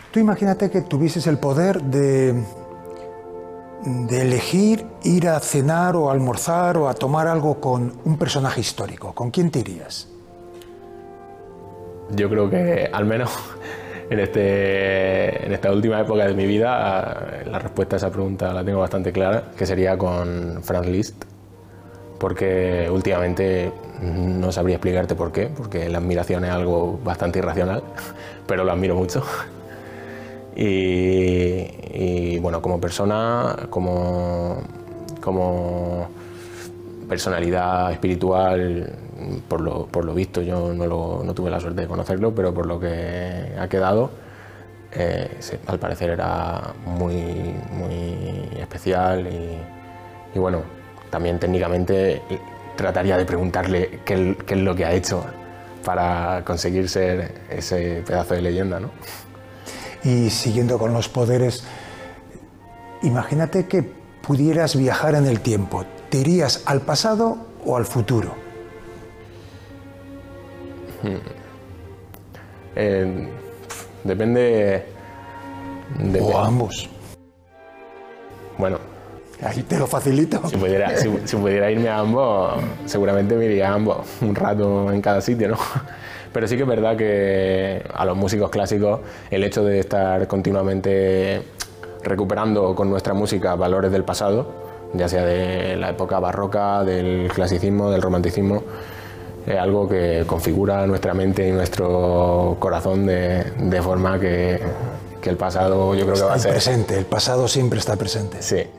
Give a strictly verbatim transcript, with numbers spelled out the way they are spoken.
Tú imagínate que tuvieses el poder de, de elegir ir a cenar o a almorzar o a tomar algo con un personaje histórico. ¿Con quién te irías? Yo creo que al menos en, este, en esta última época de mi vida la respuesta a esa pregunta la tengo bastante clara, que sería con Franz Liszt, porque últimamente no sabría explicarte por qué, porque la admiración es algo bastante irracional, pero lo admiro mucho. Y, y bueno, como persona, como, como personalidad espiritual, por lo, por lo visto, yo no, lo, no tuve la suerte de conocerlo, pero por lo que ha quedado, eh, sí, al parecer era muy, muy especial y, y bueno, también técnicamente trataría de preguntarle qué, qué es lo que ha hecho para conseguir ser ese pedazo de leyenda, ¿no? Y siguiendo con los poderes, imagínate que pudieras viajar en el tiempo. ¿Te irías al pasado o al futuro? Hmm. Eh, depende... De o a ambos. Bueno. Ahí te lo facilito. Si pudiera, si, si pudiera irme a ambos, seguramente me iría a ambos, un rato en cada sitio, ¿no? Pero sí que es verdad que a los músicos clásicos el hecho de estar continuamente recuperando con nuestra música valores del pasado, ya sea de la época barroca, del clasicismo, del romanticismo, es algo que configura nuestra mente y nuestro corazón de, de forma que, que el pasado yo creo que va a ser... Está presente, el pasado siempre está presente. Sí.